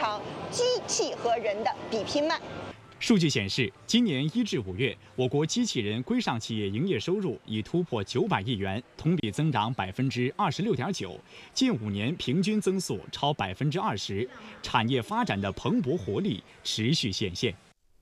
场机器和人的比拼慢。 数据显示，今年1至5月，我国机器人规上企业营业收入已突破900亿元，同比增长26.9%，近5年平均增速超20%，产业发展的蓬勃活力持续显现。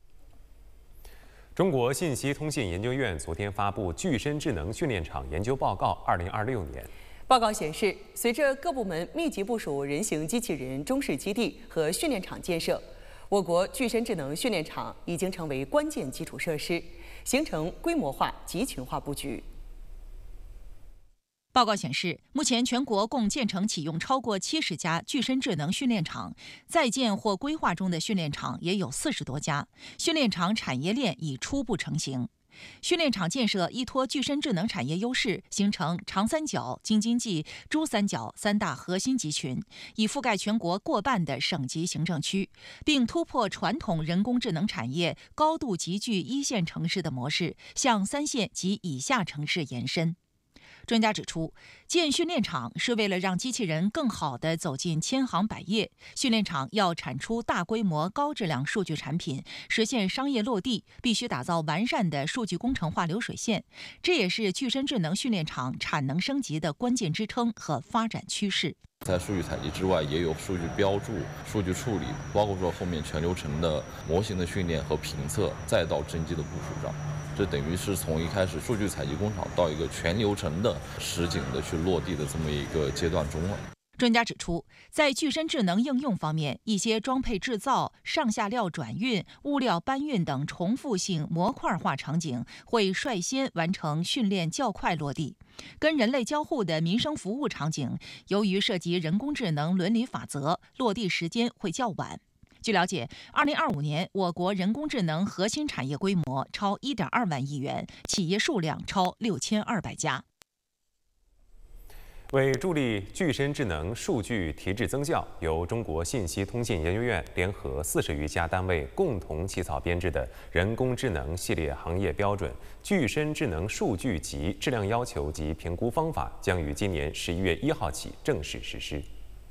中国信息通信研究院昨天发布《具身智能训练场研究报告（2026年）》。 报告显示，随着各部门密集部署人形机器人中式基地和训练场建设，我国具身智能训练场已经成为关键基础设施，形成规模化、集群化布局。 报告显示，目前全国共建成启用超过70家具身智能训练场，在建或规划中的训练场也有40多家，训练场产业链已初步成型。训练场建设依托具身智能产业优势，形成长三角、京津冀、珠三角3大核心集群，已覆盖全国过半的省级行政区，并突破传统人工智能产业高度集聚1线城市的模式，向3线及以下城市延伸。专家指出，建训练场是为了让机器人更好地走进千行百业，训练场要产出大规模高质量数据产品，实现商业落地，必须打造完善的数据工程化流水线，这也是具身智能训练场产能升级的关键支撑和发展趋势。 在数据采集之外，也有数据标注、数据处理，包括说后面全流程的模型的训练和评测，再到真机的部署上。这等于是从一开始数据采集工厂到一个全流程的实景的去落地的这么一个阶段中了。 专家指出，在具身智能应用方面，一些装配制造、上下料转运、物料搬运等重复性模块化场景会率先完成训练较快落地。跟人类交互的民生服务场景，由于涉及人工智能伦理法则，落地时间会较晚。据了解，2025年我国人工智能核心产业规模超1.2万亿元，企业数量超6200家。 为助力具身智能数据提质增效，由中国信息通信研究院联合40余家单位共同起草编制的人工智能系列行业标准《具身智能数据集质量要求及评估方法》将于今年11月1号起正式实施。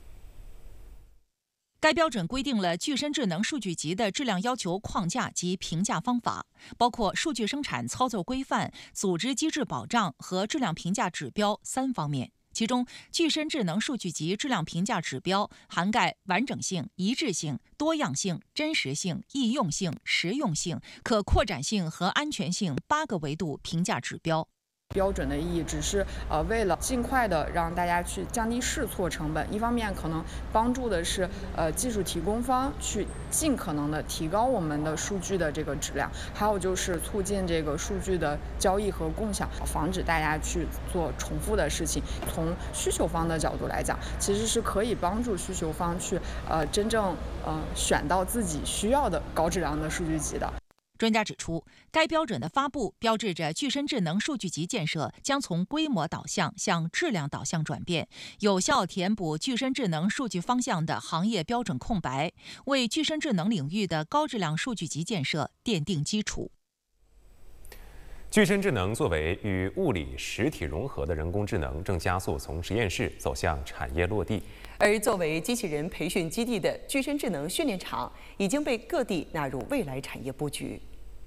该标准规定了具身智能数据集的质量要求框架及评价方法，包括数据生产操作规范、组织机制保障和质量评价指标3方面。其中，具身智能数据集质量评价指标涵盖完整性、一致性、多样性、真实性、易用性、实用性、可扩展性和安全性8个维度评价指标。 标准的意义只是为了尽快的让大家去降低试错成本，一方面可能帮助的是技术提供方去尽可能的提高我们的数据的这个质量，还有就是促进这个数据的交易和共享，防止大家去做重复的事情。从需求方的角度来讲，其实是可以帮助需求方去真正选到自己需要的高质量的数据集的。 专家指出，该标准的发布标志着具身智能数据集建设将从规模导向向质量导向转变，有效填补具身智能数据方向的行业标准空白，为具身智能领域的高质量数据集建设奠定基础。 具身智能作为与物理实体融合的人工智能，正加速从实验室走向产业落地。 而作为机器人培训基地的具身智能训练场，已经被各地纳入未来产业布局。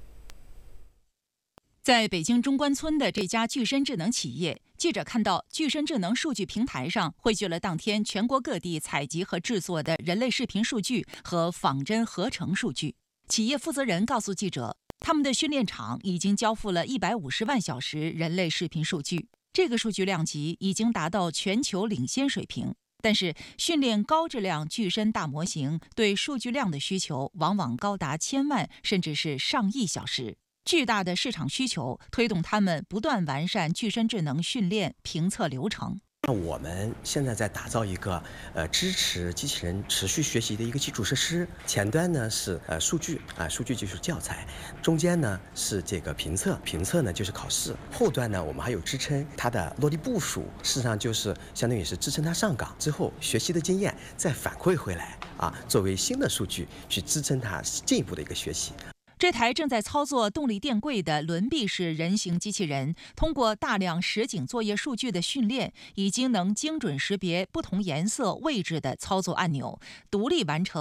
在北京中关村的这家具身智能企业，记者看到具身智能数据平台上汇聚了当天全国各地采集和制作的人类视频数据和仿真合成数据。企业负责人告诉记者，他们的训练场已经交付了150万小时人类视频数据，这个数据量级已经达到全球领先水平。但是，训练高质量具身大模型对数据量的需求往往高达1000万甚至是上亿小时。巨大的市场需求推动他们不断完善具身智能训练评测流程。 我们现在在打造一个支持机器人持续学习的一个基础设施。前端呢是数据数据就是教材，中间呢是这个评测，评测呢就是考试，后端呢我们还有支撑它的落地部署，事实上就是相当于是支撑它上岗之后学习的经验再反馈回来作为新的数据去支撑它进一步的一个学习。 这台正在操作动力电柜的轮臂式人形机器人，通过大量实景作业数据的训练，已经能精准识别不同颜色、位置的操作按钮，独立完成